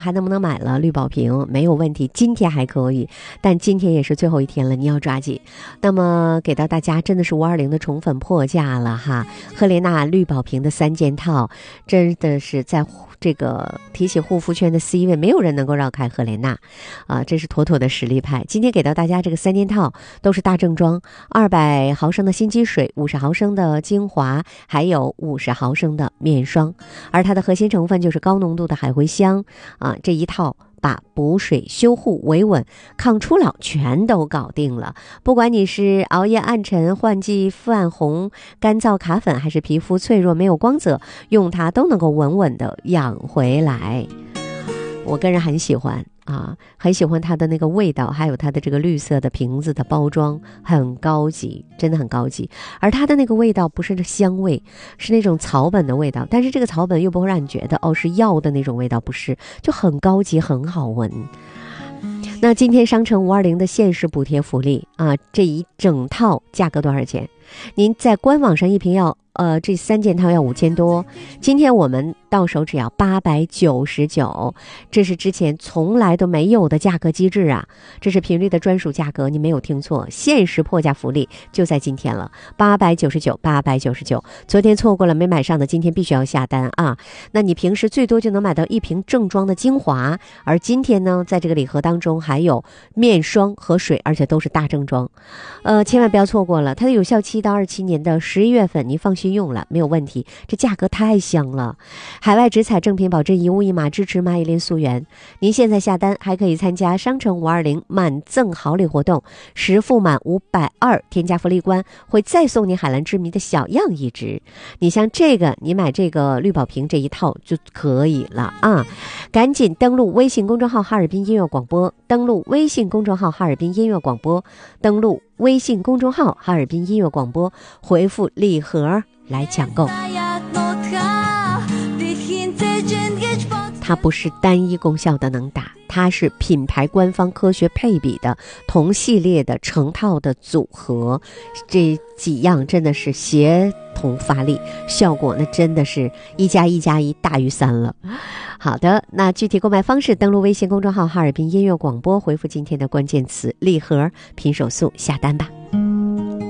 还能不能买了绿宝瓶？没有问题，今天还可以，但今天也是最后一天了，你要抓紧。那么给到大家真的是520的宠粉破价了哈，赫莲娜绿宝瓶的3件套，真的是在这个提起护肤圈的 C 位，没有人能够绕开赫莲娜啊，这是妥妥的实力派。今天给到大家这个3件套都是大正装，200毫升的心机水，50毫升的精华，还有50毫升的面霜，而它的核心成分就是高浓度的海茴香啊，这一套把补水、修护、维稳、抗初老全都搞定了。不管你是熬夜暗沉、换季泛红、干燥卡粉，还是皮肤脆弱没有光泽，用它都能够稳稳的养回来。我个人很喜欢啊，很喜欢它的那个味道，还有它的这个绿色的瓶子的包装，很高级，真的很高级。而它的那个味道不是香味，是那种草本的味道，但是这个草本又不会让你觉得是药的那种味道，不是，就很高级，很好闻。那今天商城520的限时补贴福利啊，这一整套价格多少钱？您在官网上一瓶要这3件套要5000多，今天我们到手只要899，这是之前从来都没有的价格机制啊！这是频率的专属价格，你没有听错，限时破价福利就在今天了，899，899。昨天错过了没买上的，今天必须要下单啊！那你平时最多就能买到1瓶正装的精华，而今天呢，在这个礼盒当中还有面霜和水，而且都是大正装，千万不要错过了，它的有效期到27年的11月份，你放心用了没有问题，这价格太香了。海外直采正品保证一物一码，支持蚂蚁链溯源。您现在下单还可以参加商城520满赠好礼活动，10付满520，添加福利官会再送你海蓝之谜的小样一支。你像这个，你买这个绿宝瓶这一套就可以了啊！赶紧登录微信公众号哈尔滨音乐广播，登录微信公众号哈尔滨音乐广播，登录微信公众号哈尔滨音乐广播，回复礼盒来抢购。它不是单一功效的能打，它是品牌官方科学配比的同系列的成套的组合，这几样真的是协同发力，效果那真的是1+1+1大于3了。好的，那具体购买方式，登录微信公众号哈尔滨音乐广播，回复今天的关键词礼盒，拼手速下单吧。